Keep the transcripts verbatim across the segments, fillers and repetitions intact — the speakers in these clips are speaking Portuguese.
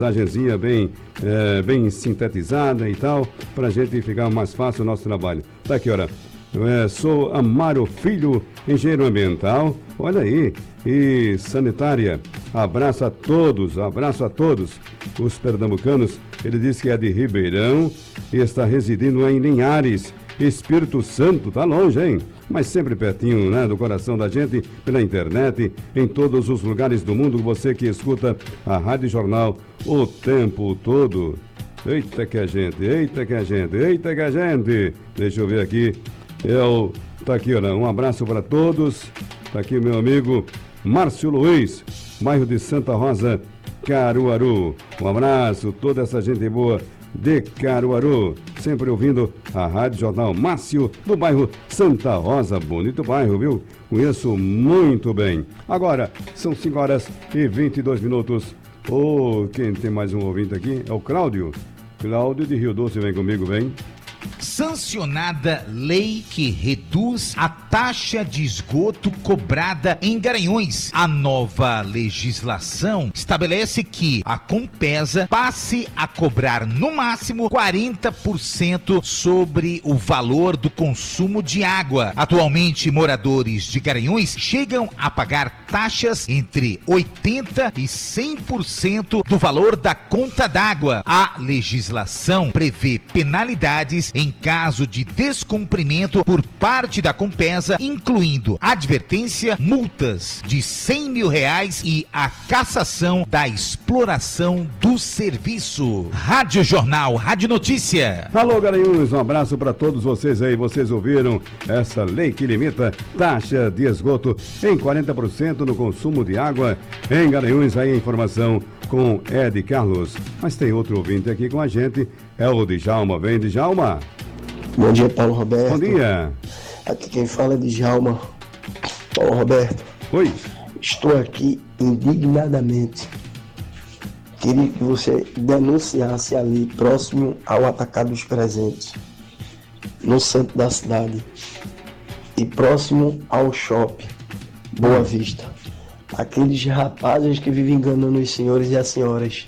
mensagenzinha bem, é, bem sintetizada e tal, para a gente ficar mais fácil o nosso trabalho. Tá aqui, olha. É, sou Amaro Filho, engenheiro ambiental, olha aí, e sanitária. Abraço a todos, abraço a todos os pernambucanos. Ele disse que é de Ribeirão e está residindo em Linhares, Espírito Santo. Tá longe, hein? Mas sempre pertinho, né, do coração da gente, pela internet, em todos os lugares do mundo. Você que escuta a Rádio Jornal o tempo todo. Eita que a gente, eita que a gente, eita que a gente. Deixa eu ver aqui. Eu, tá aqui, olha, um abraço para todos. Tá aqui o meu amigo Márcio Luiz, bairro de Santa Rosa, Caruaru. Um abraço, toda essa gente boa de Caruaru, sempre ouvindo a Rádio Jornal. Márcio, do bairro Santa Rosa, bonito bairro, viu? Conheço muito bem. Agora, são cinco horas e vinte e dois minutos. Oh, quem tem mais um ouvinte aqui é o Cláudio. Cláudio de Rio Doce, vem comigo, vem. Sancionada lei que reduz a taxa de esgoto cobrada em Garanhuns. A nova legislação estabelece que a Compesa passe a cobrar no máximo quarenta por cento sobre o valor do consumo de água. Atualmente, moradores de Garanhuns chegam a pagar taxas entre oitenta por cento e cem por cento do valor da conta d'água. A legislação prevê penalidades em caso de descumprimento por parte da Compesa, incluindo advertência, multas de cem mil reais e a cassação da exploração do serviço. Rádio Jornal, Rádio Notícia. Alô, Garanhuns, um abraço para todos vocês aí. Vocês ouviram essa lei que limita taxa de esgoto em quarenta por cento no consumo de água em Garanhuns. Aí a informação com Ed Carlos. Mas tem outro ouvinte aqui com a gente, é o Djalma. Vem, Djalma. Bom dia, Paulo Roberto. Bom dia. Aqui quem fala é Djalma. Paulo Roberto. Oi. Estou aqui indignadamente. Queria que você denunciasse ali, próximo ao Atacado dos Presentes, no centro da cidade, e próximo ao shopping Boa Vista. Aqueles rapazes que vivem enganando os senhores e as senhoras,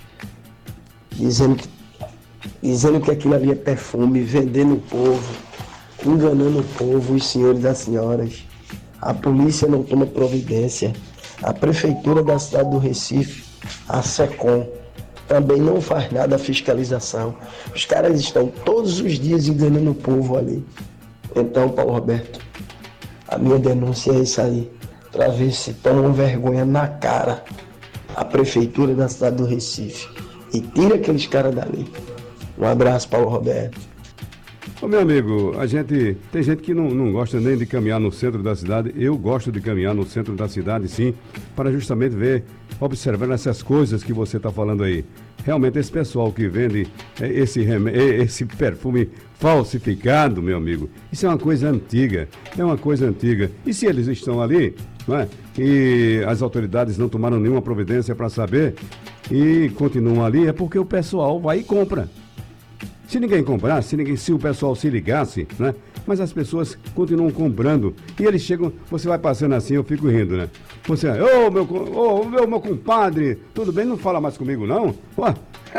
dizendo que, dizendo que aquilo ali é perfume, vendendo o povo, enganando o povo, os senhores e as senhoras. A polícia não toma providência. A prefeitura da cidade do Recife, a SECOM, também não faz nada a fiscalização. Os caras estão todos os dias enganando o povo ali. Então, Paulo Roberto, a minha denúncia é isso aí, para ver se tomam vergonha na cara a prefeitura da cidade do Recife e tira aqueles caras dali. Um abraço, Paulo Roberto. Ô, meu amigo, a gente, tem gente que não, não gosta nem de caminhar no centro da cidade. Eu gosto de caminhar no centro da cidade, sim, para justamente ver, observar essas coisas que você está falando aí. Realmente, esse pessoal que vende esse, esse perfume falsificado, meu amigo, isso é uma coisa antiga, é uma coisa antiga. E se eles estão ali, não é? E as autoridades não tomaram nenhuma providência para saber e continuam ali, é porque o pessoal vai e compra. Se ninguém comprasse, se, ninguém, se o pessoal se ligasse, né? Mas as pessoas continuam comprando. E eles chegam, você vai passando assim, eu fico rindo, né? Você, ô, meu, ô, meu, meu compadre, tudo bem? Não fala mais comigo, não? Ué,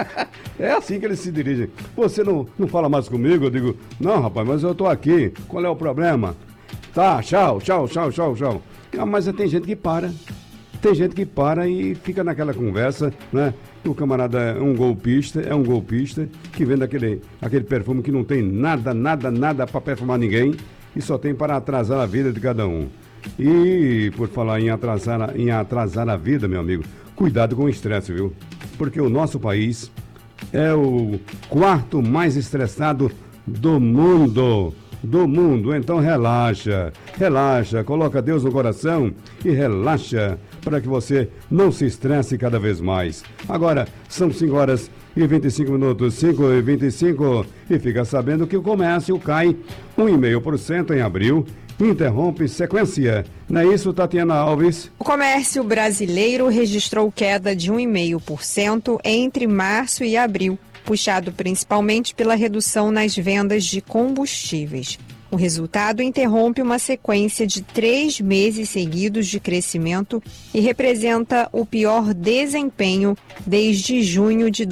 é assim que eles se dirigem. Você não, não fala mais comigo? Eu digo, não, rapaz, mas eu tô aqui. Qual é o problema? Tá, tchau, tchau, tchau, tchau, tchau. Ah, mas tem gente que para. Tem gente que para e fica naquela conversa, né? O camarada é um golpista, é um golpista que vende aquele, aquele perfume que não tem nada, nada, nada para perfumar ninguém e só tem para atrasar a vida de cada um. E por falar em atrasar, em atrasar a vida, meu amigo, cuidado com o estresse, viu? Porque o nosso país é o quarto mais estressado do mundo. Do mundo, então relaxa, relaxa, coloca Deus no coração e relaxa para que você não se estresse cada vez mais. Agora, são cinco horas e vinte e cinco minutos, cinco e vinte e cinco, e fica sabendo que o comércio cai um vírgula cinco por cento em abril, interrompe sequência. Não é isso, Tatiana Alves? O comércio brasileiro registrou queda de um vírgula cinco por cento entre março e abril, puxado principalmente pela redução nas vendas de combustíveis. O resultado interrompe uma sequência de três meses seguidos de crescimento e representa o pior desempenho desde junho de